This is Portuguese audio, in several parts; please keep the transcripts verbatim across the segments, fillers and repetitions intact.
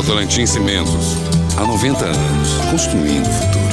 Votorantim Cimentos. Há noventa anos, construindo o futuro.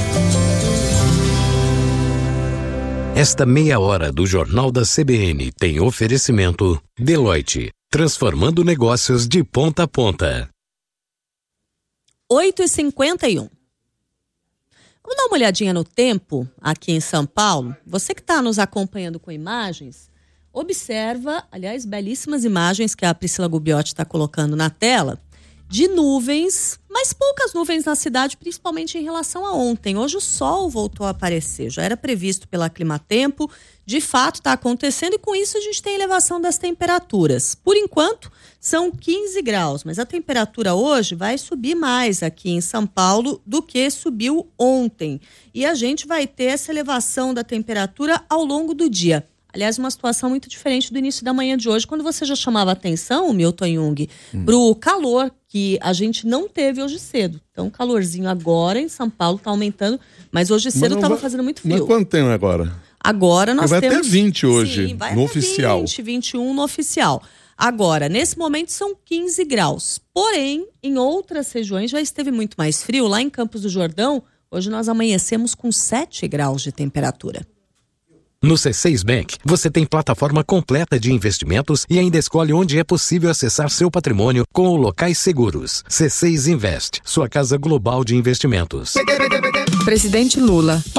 Esta meia hora do Jornal da C B N tem oferecimento Deloitte, transformando negócios de ponta a ponta. oito e cinquenta e um. Vamos dar uma olhadinha no tempo aqui em São Paulo. Você que está nos acompanhando com imagens, observa, aliás, belíssimas imagens que a Priscila Gubbiotti está colocando na tela, de nuvens, mas poucas nuvens na cidade, principalmente em relação a ontem. Hoje o sol voltou a aparecer, já era previsto pela Climatempo, de fato está acontecendo e com isso a gente tem elevação das temperaturas. Por enquanto são quinze graus, mas a temperatura hoje vai subir mais aqui em São Paulo do que subiu ontem. E a gente vai ter essa elevação da temperatura ao longo do dia. Aliás, uma situação muito diferente do início da manhã de hoje, quando você já chamava atenção, Milton Jung, hum. para o calor que a gente não teve hoje cedo. Então, calorzinho agora em São Paulo está aumentando, mas hoje cedo estava fazendo muito frio. Mas quanto tem agora? Agora nós vai temos... Vai até vinte hoje, sim, vai no até oficial. vinte, vinte e um no oficial. Agora, nesse momento são quinze graus. Porém, em outras regiões já esteve muito mais frio. Lá em Campos do Jordão, hoje nós amanhecemos com sete graus de temperatura. No C seis Bank, você tem plataforma completa de investimentos e ainda escolhe onde é possível acessar seu patrimônio com o Locais Seguros. C seis Invest, sua casa global de investimentos. Presidente Lula.